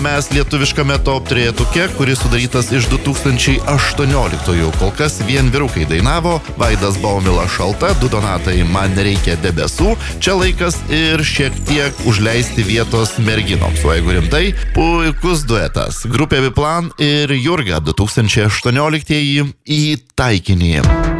mes lietuviškame top trejetuke, kuris sudarytas iš 2018-ųjų. Kol kas vien vyrukai dainavo, Vaidas Baumila Šalta, du Donatai Man nereikia debesų, čia laikas ir šiek tiek užleisti vietos merginoms. O jeigu rimtai, puikus duetas. Grupė Biplan ir Jurga 2018-ieji į taikinį.